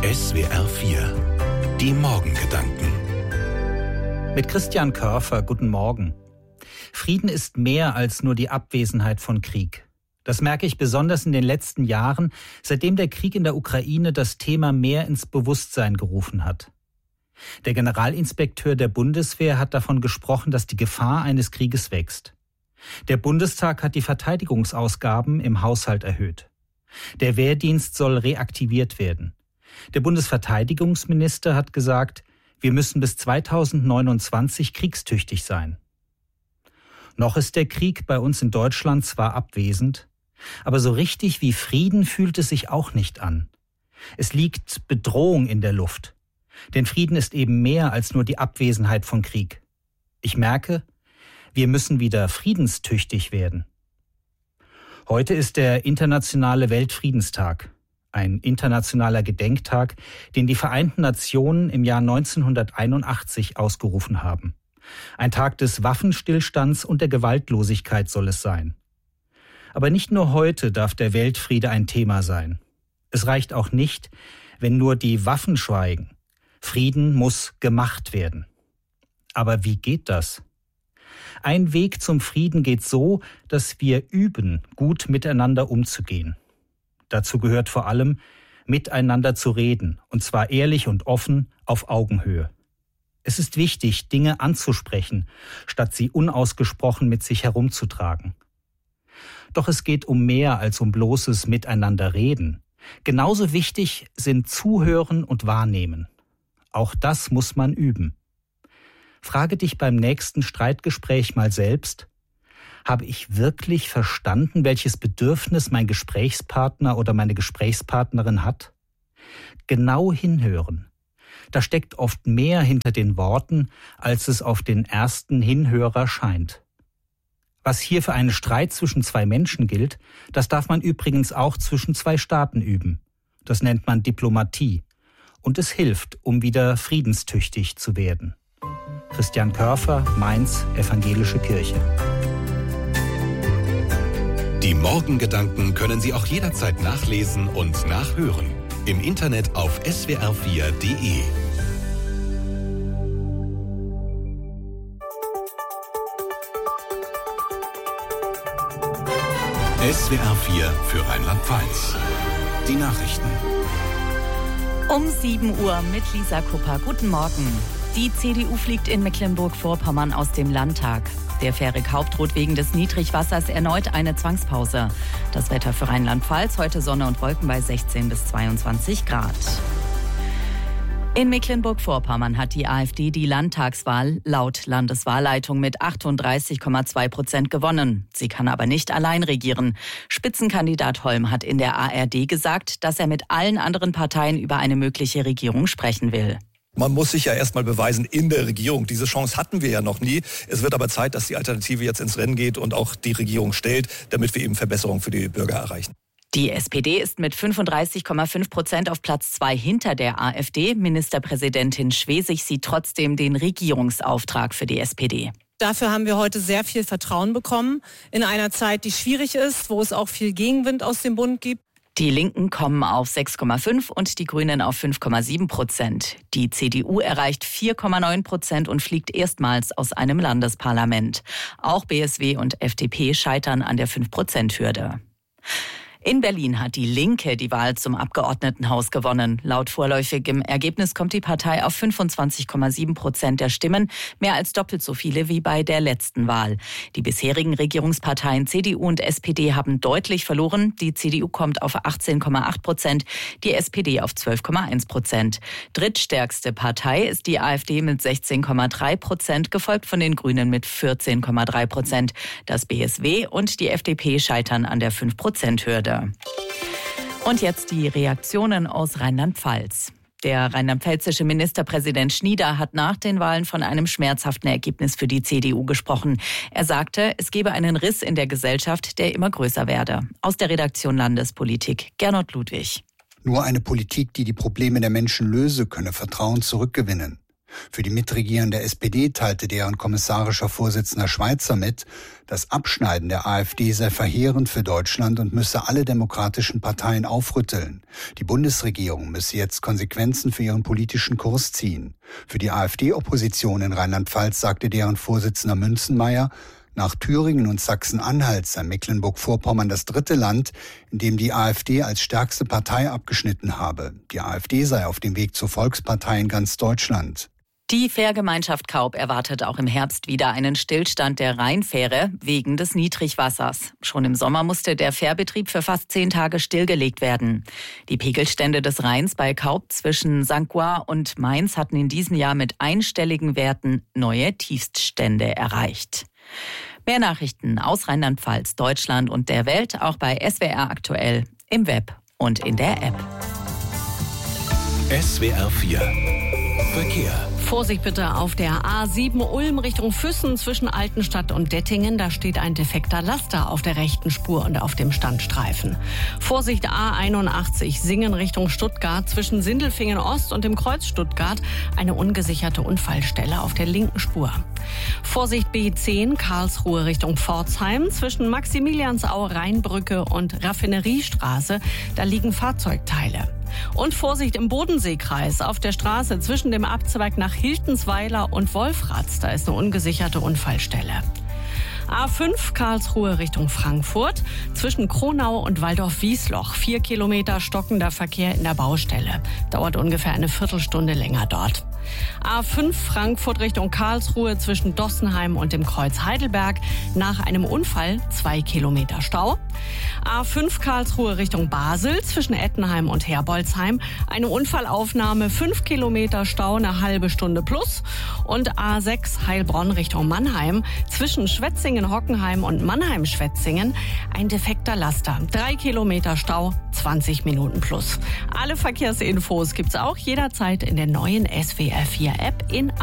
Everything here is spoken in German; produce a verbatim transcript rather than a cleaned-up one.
S W R vier. Die Morgengedanken. Mit Christian Körfer, guten Morgen. Frieden ist mehr als nur die Abwesenheit von Krieg. Das merke ich besonders in den letzten Jahren, seitdem der Krieg in der Ukraine das Thema mehr ins Bewusstsein gerufen hat. Der Generalinspekteur der Bundeswehr hat davon gesprochen, dass die Gefahr eines Krieges wächst. Der Bundestag hat die Verteidigungsausgaben im Haushalt erhöht. Der Wehrdienst soll reaktiviert werden. Der Bundesverteidigungsminister hat gesagt, wir müssen bis zweitausendneunundzwanzig kriegstüchtig sein. Noch ist der Krieg bei uns in Deutschland zwar abwesend, aber so richtig wie Frieden fühlt es sich auch nicht an. Es liegt Bedrohung in der Luft. Denn Frieden ist eben mehr als nur die Abwesenheit von Krieg. Ich merke, wir müssen wieder friedenstüchtig werden. Heute ist der internationale Weltfriedenstag. Ein internationaler Gedenktag, den die Vereinten Nationen im Jahr neunzehnhunderteinundachtzig ausgerufen haben. Ein Tag des Waffenstillstands und der Gewaltlosigkeit soll es sein. Aber nicht nur heute darf der Weltfriede ein Thema sein. Es reicht auch nicht, wenn nur die Waffen schweigen. Frieden muss gemacht werden. Aber wie geht das? Ein Weg zum Frieden geht so, dass wir üben, gut miteinander umzugehen. Dazu gehört vor allem, miteinander zu reden, und zwar ehrlich und offen auf Augenhöhe. Es ist wichtig, Dinge anzusprechen, statt sie unausgesprochen mit sich herumzutragen. Doch es geht um mehr als um bloßes Miteinanderreden. Genauso wichtig sind Zuhören und Wahrnehmen. Auch das muss man üben. Frage dich beim nächsten Streitgespräch mal selbst: Habe ich wirklich verstanden, welches Bedürfnis mein Gesprächspartner oder meine Gesprächspartnerin hat? Genau hinhören. Da steckt oft mehr hinter den Worten, als es auf den ersten Hinhörer scheint. Was hier für einen Streit zwischen zwei Menschen gilt, das darf man übrigens auch zwischen zwei Staaten üben. Das nennt man Diplomatie. Und es hilft, um wieder friedenstüchtig zu werden. Christian Körfer, Mainz, Evangelische Kirche. Die Morgengedanken können Sie auch jederzeit nachlesen und nachhören. Im Internet auf S W R vier Punkt de. S W R vier für Rheinland-Pfalz. Die Nachrichten. Um sieben Uhr mit Lisa Kupper. Guten Morgen. Die C D U fliegt in Mecklenburg-Vorpommern aus dem Landtag. Der Fährig Haupt droht wegen des Niedrigwassers erneut eine Zwangspause. Das Wetter für Rheinland-Pfalz: heute Sonne und Wolken bei sechzehn bis zweiundzwanzig Grad. In Mecklenburg-Vorpommern hat die AfD die Landtagswahl laut Landeswahlleitung mit achtunddreißig Komma zwei Prozent gewonnen. Sie kann aber nicht allein regieren. Spitzenkandidat Holm hat in der A R D gesagt, dass er mit allen anderen Parteien über eine mögliche Regierung sprechen will. Man muss sich ja erstmal beweisen in der Regierung. Diese Chance hatten wir ja noch nie. Es wird aber Zeit, dass die Alternative jetzt ins Rennen geht und auch die Regierung stellt, damit wir eben Verbesserungen für die Bürger erreichen. Die S P D ist mit fünfunddreißig Komma fünf Prozent auf Platz zwei hinter der AfD. Ministerpräsidentin Schwesig sieht trotzdem den Regierungsauftrag für die S P D. Dafür haben wir heute sehr viel Vertrauen bekommen. In einer Zeit, die schwierig ist, wo es auch viel Gegenwind aus dem Bund gibt. Die Linken kommen auf sechs Komma fünf und die Grünen auf fünf Komma sieben Prozent. Die C D U erreicht vier Komma neun Prozent und fliegt erstmals aus einem Landesparlament. Auch B S W und F D P scheitern an der fünf Prozent Hürde. In Berlin hat die Linke die Wahl zum Abgeordnetenhaus gewonnen. Laut vorläufigem Ergebnis kommt die Partei auf fünfundzwanzig Komma sieben Prozent der Stimmen, mehr als doppelt so viele wie bei der letzten Wahl. Die bisherigen Regierungsparteien C D U und S P D haben deutlich verloren. Die C D U kommt auf achtzehn Komma acht Prozent, die S P D auf zwölf Komma eins Prozent. Drittstärkste Partei ist die AfD mit sechzehn Komma drei Prozent, gefolgt von den Grünen mit vierzehn Komma drei Prozent. Das B S W und die F D P scheitern an der fünf Prozent Hürde. Und jetzt die Reaktionen aus Rheinland-Pfalz. Der rheinland-pfälzische Ministerpräsident Schnieder hat nach den Wahlen von einem schmerzhaften Ergebnis für die C D U gesprochen. Er sagte, es gebe einen Riss in der Gesellschaft, der immer größer werde. Aus der Redaktion Landespolitik, Gernot Ludwig. Nur eine Politik, die die Probleme der Menschen löse, könne Vertrauen zurückgewinnen. Für die mitregierende S P D teilte deren kommissarischer Vorsitzender Schweizer mit, das Abschneiden der AfD sei verheerend für Deutschland und müsse alle demokratischen Parteien aufrütteln. Die Bundesregierung müsse jetzt Konsequenzen für ihren politischen Kurs ziehen. Für die AfD-Opposition in Rheinland-Pfalz sagte deren Vorsitzender Münzenmaier, nach Thüringen und Sachsen-Anhalt sei Mecklenburg-Vorpommern das dritte Land, in dem die AfD als stärkste Partei abgeschnitten habe. Die AfD sei auf dem Weg zur Volkspartei in ganz Deutschland. Die Fährgemeinschaft Kaub erwartet auch im Herbst wieder einen Stillstand der Rheinfähre wegen des Niedrigwassers. Schon im Sommer musste der Fährbetrieb für fast zehn Tage stillgelegt werden. Die Pegelstände des Rheins bei Kaub zwischen Sankt Goar und Mainz hatten in diesem Jahr mit einstelligen Werten neue Tiefststände erreicht. Mehr Nachrichten aus Rheinland-Pfalz, Deutschland und der Welt auch bei S W R aktuell im Web und in der App. S W R vier Verkehr. Vorsicht bitte auf der A sieben Ulm Richtung Füssen zwischen Altenstadt und Dettingen. Da steht ein defekter Laster auf der rechten Spur und auf dem Standstreifen. Vorsicht A einundachtzig Singen Richtung Stuttgart zwischen Sindelfingen Ost und dem Kreuz Stuttgart. Eine ungesicherte Unfallstelle auf der linken Spur. Vorsicht B zehn Karlsruhe Richtung Pforzheim zwischen Maximiliansau Rheinbrücke und Raffineriestraße. Da liegen Fahrzeugteile. Und Vorsicht im Bodenseekreis auf der Straße zwischen dem Abzweig nach Hiltensweiler und Wolfratz. Da ist eine ungesicherte Unfallstelle. A fünf Karlsruhe Richtung Frankfurt zwischen Kronau und Waldorf-Wiesloch. Vier Kilometer stockender Verkehr in der Baustelle. Dauert ungefähr eine Viertelstunde länger dort. A fünf Frankfurt Richtung Karlsruhe zwischen Dossenheim und dem Kreuz Heidelberg. Nach einem Unfall zwei Kilometer Stau. A fünf Karlsruhe Richtung Basel zwischen Ettenheim und Herbolzheim. Eine Unfallaufnahme, fünf Kilometer Stau, eine halbe Stunde plus. Und A sechs Heilbronn Richtung Mannheim zwischen Schwetzingen-Hockenheim und Mannheim-Schwetzingen. Ein defekter Laster, drei Kilometer Stau, zwanzig Minuten plus. Alle Verkehrsinfos gibt's auch jederzeit in der neuen S W R vier App in